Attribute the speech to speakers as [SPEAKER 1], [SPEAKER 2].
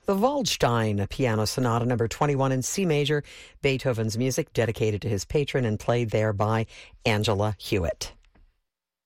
[SPEAKER 1] the Waldstein Piano Sonata number 21 in C major, Beethoven's music dedicated to his patron and played there by Angela Hewitt.